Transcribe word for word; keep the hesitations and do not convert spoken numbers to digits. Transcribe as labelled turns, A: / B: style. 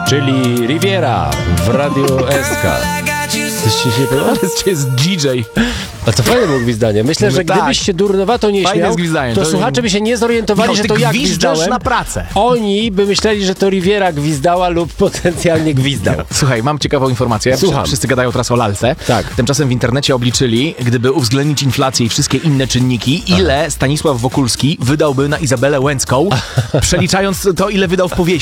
A: czyli Riviera w Radiu S K. Coś ci się podoba?
B: To jest D J.
A: A to fajne było gwizdanie. Myślę, że
B: No tak.
A: gdybyś się durnowato nie
B: Fajne
A: śmiał,
B: jest gwizdanie.
A: to,
B: To-
A: słuchacze by się nie zorientowali,
B: No,
A: że
B: ty
A: to ja
B: gwizdżesz
A: gwizdałem.
B: na pracę.
A: Oni by myśleli, że to Riviera gwizdała lub potencjalnie gwizdał.
B: Słuchaj, mam ciekawą informację.
A: Słucham.
B: Wszyscy gadają teraz o lalce.
A: Tak.
B: Tymczasem w internecie obliczyli, gdyby uwzględnić inflację i wszystkie inne czynniki, ile Stanisław Wokulski wydałby na Izabelę Łęcką, przeliczając to, ile wydał w powieści.